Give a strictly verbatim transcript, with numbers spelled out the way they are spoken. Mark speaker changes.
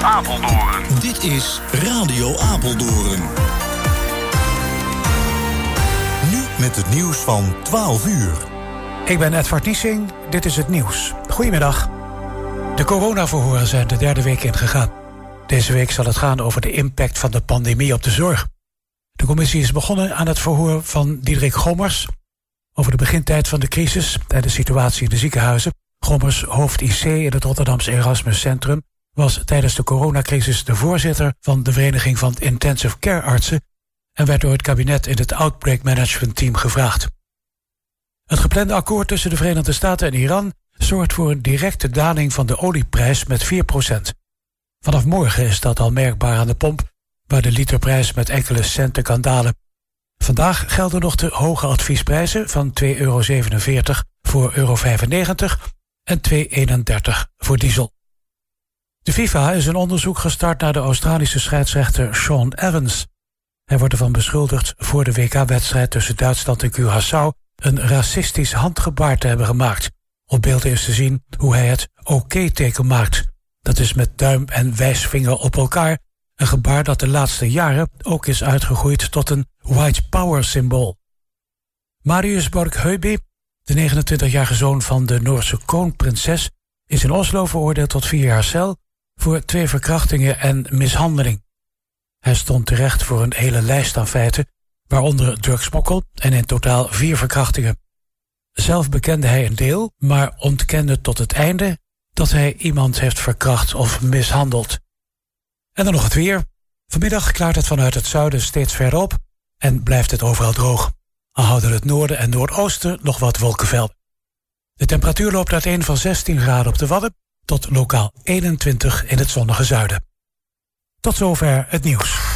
Speaker 1: Apeldoorn.
Speaker 2: Dit is Radio Apeldoorn. Nu met het nieuws van twaalf uur.
Speaker 3: Ik ben Edvard Niesing, dit is het nieuws. Goedemiddag. De coronaverhoren zijn de derde week ingegaan. Deze week zal het gaan over de impact van de pandemie op de zorg. De commissie is begonnen aan het verhoor van Diederik Gommers over de begintijd van de crisis en de situatie in de ziekenhuizen. Gommers, hoofd I C in het Rotterdamse Erasmus Centrum, was tijdens de coronacrisis de voorzitter van de Vereniging van Intensive Care Artsen en werd door het kabinet in het Outbreak Management Team gevraagd. Het geplande akkoord tussen de Verenigde Staten en Iran zorgt voor een directe daling van de olieprijs met vier procent. Vanaf morgen is dat al merkbaar aan de pomp, waar de literprijs met enkele centen kan dalen. Vandaag gelden nog de hoge adviesprijzen van twee euro zevenenveertig voor euro vijfennegentig en twee euro eenendertig voor diesel. De FIFA is een onderzoek gestart naar de Australische scheidsrechter Sean Evans. Hij wordt ervan beschuldigd voor de W K-wedstrijd tussen Duitsland en Curaçao een racistisch handgebaar te hebben gemaakt. Op beelden is te zien hoe hij het oké-teken maakt. Dat is met duim en wijsvinger op elkaar, een gebaar dat de laatste jaren ook is uitgegroeid tot een white power symbool. Marius Borg-Heuby, de negenentwintigjarige zoon van de Noorse kroonprinses, is in Oslo veroordeeld tot vier jaar cel voor twee verkrachtingen en mishandeling. Hij stond terecht voor een hele lijst aan feiten, waaronder drugsmokkel en in totaal vier verkrachtingen. Zelf bekende hij een deel, maar ontkende tot het einde dat hij iemand heeft verkracht of mishandeld. En dan nog het weer. Vanmiddag klaart het vanuit het zuiden steeds verder op en blijft het overal droog. Al houden het noorden en noordoosten nog wat wolkenvelden. De temperatuur loopt uiteen van zestien graden op de Wadden tot lokaal eenentwintig in het zonnige zuiden. Tot zover het nieuws.